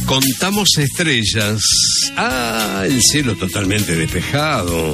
Contamos estrellas. El cielo totalmente despejado.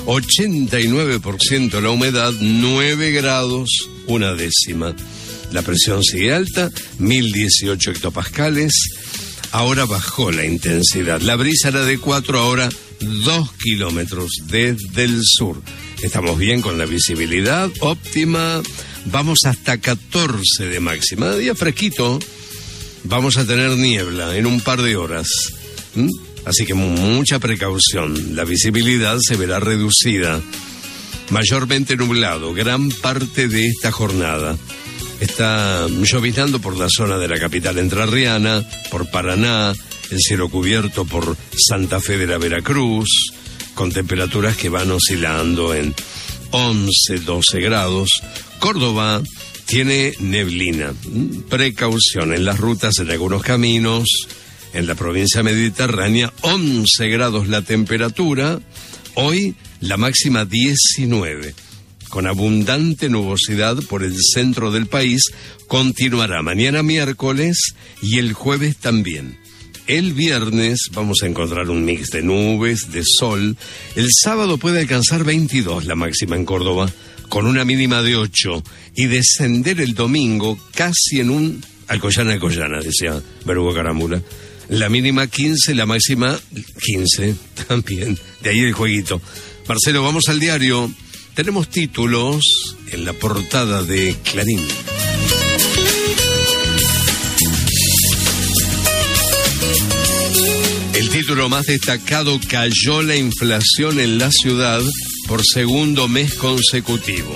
89% la humedad, 9 grados, 1/10. La presión sigue alta, 1018 hectopascales. Ahora bajó la intensidad. La brisa era de 4, ahora 2 kilómetros desde el sur. Estamos bien con la visibilidad óptima. Vamos hasta 14 de máxima. Día fresquito. Vamos a tener niebla en un par de horas. Así que mucha precaución. La visibilidad se verá reducida. Mayormente nublado gran parte de esta jornada. Está lloviznando por la zona de la capital entrerriana, por Paraná, el cielo cubierto por Santa Fe de la Veracruz, con temperaturas que van oscilando en 11, 12 grados. Córdoba tiene neblina. Precaución en las rutas, en algunos caminos. En la provincia mediterránea, 11 grados la temperatura. Hoy la máxima 19. Con abundante nubosidad por el centro del país. Continuará mañana miércoles y el jueves también. El viernes vamos a encontrar un mix de nubes, de sol. El sábado puede alcanzar 22 la máxima en Córdoba, con una mínima de 8, y descender el domingo casi en un Alcoyana, decía Berugo Carámbula. La mínima 15, la máxima 15 también. De ahí el jueguito. Marcelo, vamos al diario. Tenemos títulos en la portada de Clarín. El título más destacado: cayó la inflación en la ciudad por segundo mes consecutivo,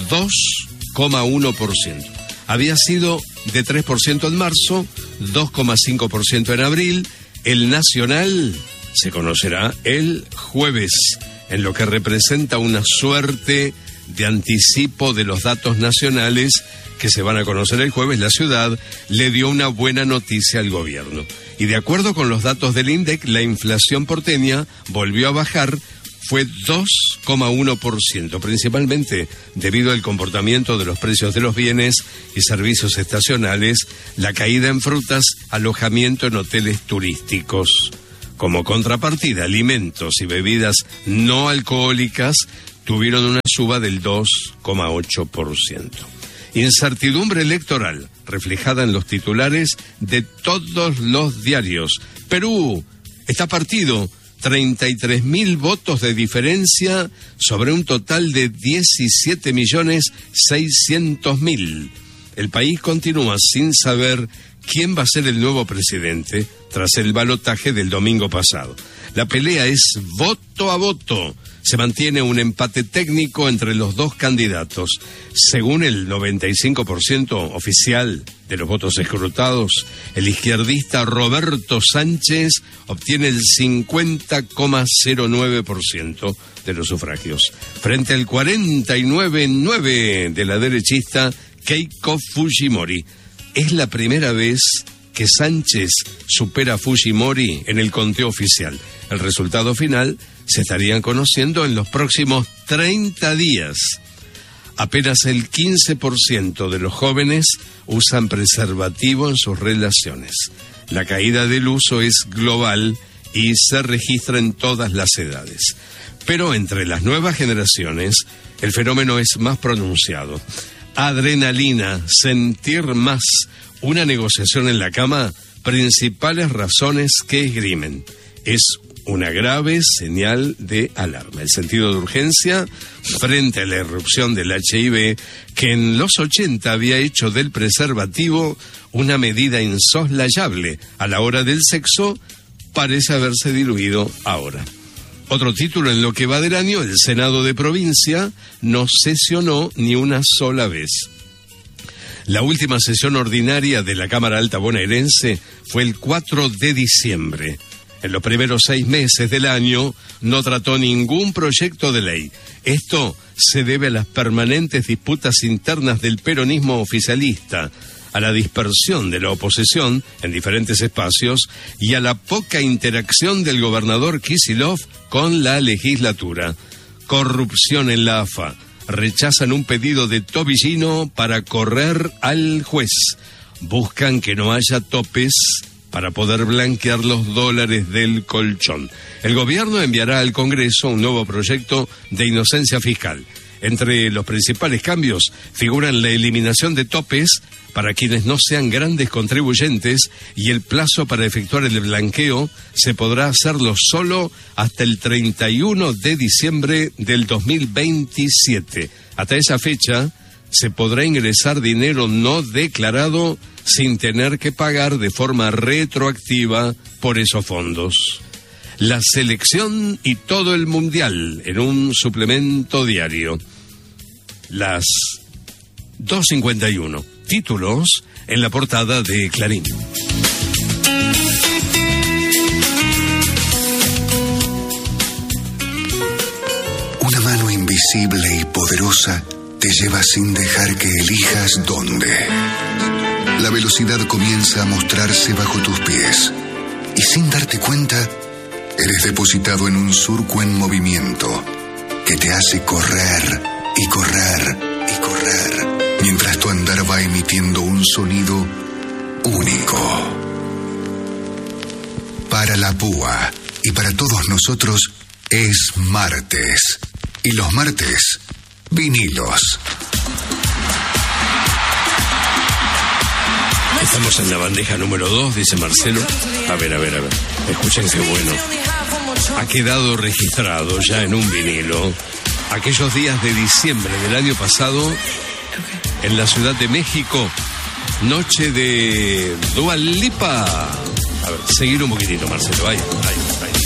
2,1%. Había sido de 3% en marzo, 2,5% en abril. El nacional se conocerá el jueves, en lo que representa una suerte de anticipo de los datos nacionales que se van a conocer el jueves. La ciudad le dio una buena noticia al gobierno. Y de acuerdo con los datos del INDEC, la inflación porteña volvió a bajar, fue 2,1%, principalmente debido al comportamiento de los precios de los bienes y servicios estacionales, la caída en frutas, alojamiento en hoteles turísticos. Como contrapartida, alimentos y bebidas no alcohólicas tuvieron una suba del 2,8%. Incertidumbre electoral, reflejada en los titulares de todos los diarios. Perú está partido, 33.000 votos de diferencia sobre un total de 17.600.000. El país continúa sin saber quién va a ser el nuevo presidente tras el balotaje del domingo pasado. La pelea es voto a voto. Se mantiene un empate técnico entre los dos candidatos. Según el 95% oficial de los votos escrutados, el izquierdista Roberto Sánchez obtiene el 50,09% de los sufragios, frente al 49,9% de la derechista Keiko Fujimori. Es la primera vez que Sánchez supera a Fujimori en el conteo oficial. El resultado final se estarían conociendo en los próximos 30 días. Apenas el 15% de los jóvenes usan preservativo en sus relaciones. La caída del uso es global y se registra en todas las edades. Pero entre las nuevas generaciones, el fenómeno es más pronunciado. Adrenalina, sentir más, una negociación en la cama, principales razones que esgrimen. Es una grave señal de alarma. El sentido de urgencia frente a la irrupción del HIV, que en los 80 había hecho del preservativo una medida insoslayable a la hora del sexo, parece haberse diluido ahora. Otro título: en lo que va del año, el Senado de provincia no sesionó ni una sola vez. La última sesión ordinaria de la Cámara Alta bonaerense fue el 4 de diciembre. En los primeros 6 meses del año no trató ningún proyecto de ley. Esto se debe a las permanentes disputas internas del peronismo oficialista, a la dispersión de la oposición en diferentes espacios y a la poca interacción del gobernador Kicillof con la legislatura. Corrupción en la AFA. Rechazan un pedido de Tobillino para correr al juez. Buscan que no haya topes para poder blanquear los dólares del colchón. El gobierno enviará al Congreso un nuevo proyecto de inocencia fiscal. Entre los principales cambios figuran la eliminación de topes para quienes no sean grandes contribuyentes y el plazo para efectuar el blanqueo se podrá hacerlo solo hasta el 31 de diciembre del 2027. Hasta esa fecha se podrá ingresar dinero no declarado sin tener que pagar de forma retroactiva por esos fondos. La selección y todo el mundial en un suplemento diario. Las 2:51. Títulos en la portada de Clarín. Una mano invisible y poderosa te lleva sin dejar que elijas dónde. La velocidad comienza a mostrarse bajo tus pies y sin darte cuenta, eres depositado en un surco en movimiento que te hace correr y correr y correr, mientras tu andar va emitiendo un sonido único. Para la púa y para todos nosotros es martes. Y los martes, vinilos. Estamos en la bandeja número 2, dice Marcelo. A ver. Escuchen qué bueno. Ha quedado registrado ya en un vinilo aquellos días de diciembre del año pasado en la Ciudad de México. Noche de Dua Lipa. A ver, seguir un poquitito, Marcelo. Ahí.